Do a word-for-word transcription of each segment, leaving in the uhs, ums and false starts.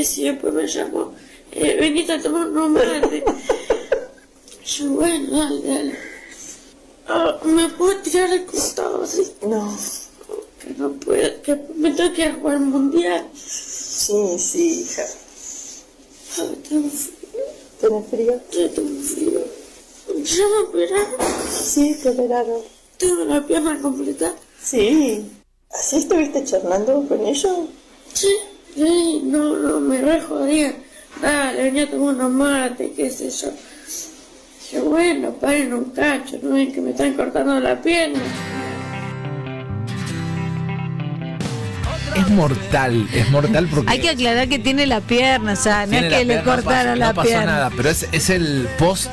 anestesia, después me llamó, eh, venite a tomar un mate. Yo, bueno, dale, dale. Oh, ¿me puedo tirar al costado así? No. Que no puedo, que me tengo que ir a jugar al mundial. Sí, sí, hija. Oh, tengo frío. ¿Tenés frío? Sí, tengo frío. ¿Ya me operaron? Sí, te operaron. ¿Tengo la pierna completa? Sí. ¿Así estuviste charlando con ellos? Sí, sí, no, no, me re jodían. Dale, venía a tomar unos mates, qué sé yo. Yo, bueno, paren un cacho, ¿no ven que me están cortando la pierna? Es mortal, es mortal porque... Hay que aclarar que tiene la pierna, o sea, no es que le cortaron la pierna. No pasó pierna. nada, pero es, es el post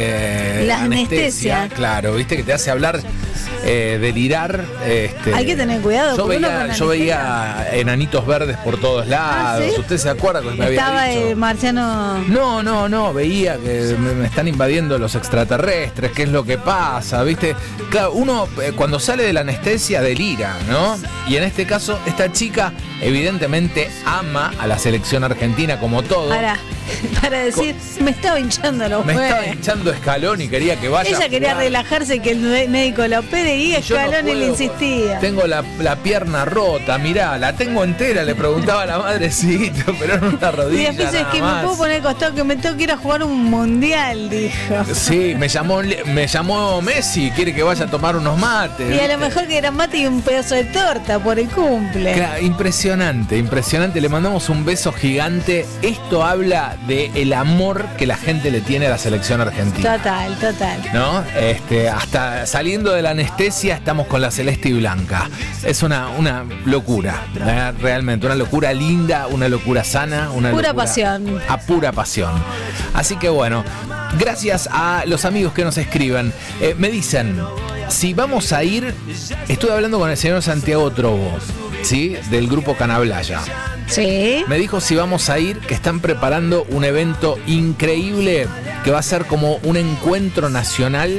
eh, La anestesia, anestesia. claro, viste que te hace hablar, eh, delirar. Este, Hay que tener cuidado. Yo porque uno veía, con yo veía enanitos verdes por todos lados. ¿Ah, sí? ¿Usted se acuerda que me había Estaba dicho? el marciano. No, no, no, veía que me, me están invadiendo los extraterrestres, qué es lo que pasa, ¿viste? Claro, uno eh, cuando sale de la anestesia delira, ¿no? Y en este caso, esta chica evidentemente ama a la selección argentina como todo. Para, para decir, me estaba hinchando los Me huevos. estaba hinchando Escalón y quería que vaya. Ella quería relajarse, que el médico la opere y Yo no Escalón puedo, le insistía. Tengo la, la pierna rota, mirá, la tengo entera, le preguntaba a la madrecita, pero en una Y rodilla después es nada que más. me puedo poner al costado, que me tengo que ir a jugar un mundial, dijo. Sí, me llamó, me llamó Messi, quiere que vaya a tomar unos mates. Y a lo ¿viste? mejor que era mate y un pedazo de torta por el cumple. Claro, impresionante, impresionante. Le mandamos un beso gigante. Esto habla de el amor que la gente le tiene a la selección argentina. Total, total. ¿No? Este, hasta saliendo de la anestesia estamos con la celeste y blanca. Es una, una locura, ¿eh? Realmente, una locura linda, una locura sana, una Pura locura pasión. a pura pasión. Así que bueno, gracias a los amigos que nos escriben. Eh, me dicen, si vamos a ir, estuve hablando con el señor Santiago Trobo, ¿sí? Del grupo Canablaya. Sí. Me dijo si vamos a ir, que están preparando un evento increíble que va a ser como un encuentro nacional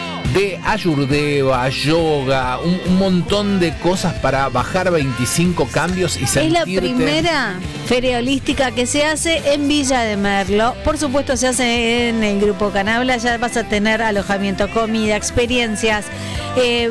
de ayurveda, yoga, un, un montón de cosas para bajar veinticinco cambios y sentirte... Es la primera feria holística que se hace en Villa de Merlo. Por supuesto se hace en el Grupo Canabla. Ya vas a tener alojamiento, comida, experiencias, eh,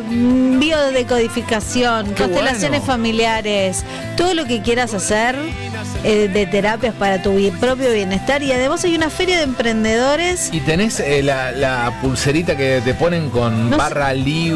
biodecodificación, Qué constelaciones bueno. familiares, todo lo que quieras hacer eh, de terapias para tu bi- propio bienestar. Y además hay una feria de emprendedores. Y tenés eh, la, la pulserita que te ponen con No sé. barra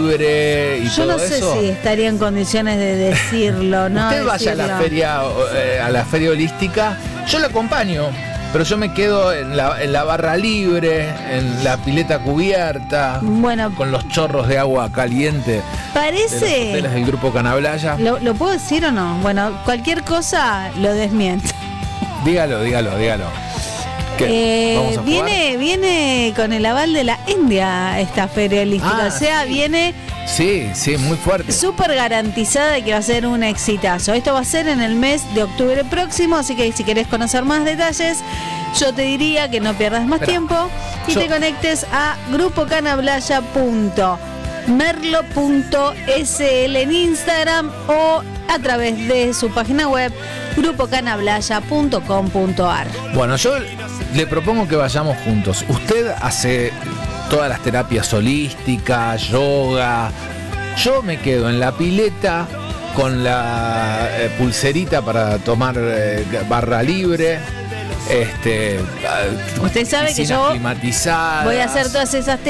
libre y Yo todo no sé eso. si estaría en condiciones de decirlo, ¿no? Usted vaya a la Decirlo. feria eh, a la feria holística, yo la acompaño, pero yo me quedo en la, en la barra libre, en la pileta cubierta, Bueno, con los chorros de agua caliente de los parece... hoteles del grupo Canablaya. ¿Lo, ¿Lo puedo decir o no? Bueno, cualquier cosa lo desmiento. Dígalo, dígalo, dígalo. ¿Qué? Eh, ¿Vamos a jugar? viene, viene con el aval de la India esta feria holística. Ah, o sea, sí. viene Sí, sí, muy fuerte. súper garantizada de que va a ser un exitazo. Esto va a ser en el mes de octubre próximo, así que si querés conocer más detalles, yo te diría que no pierdas más Espera, tiempo y yo- te conectes a grupo canablaya punto merlo punto s l en Instagram o a través de su página web grupo canablaya punto com punto a r. Bueno, yo le propongo que vayamos juntos. Usted hace todas las terapias holísticas, yoga. Yo me quedo en la pileta con la eh, pulserita para tomar eh, barra libre. Este, Usted sabe que piscinas yo climatizadas. voy a hacer todas esas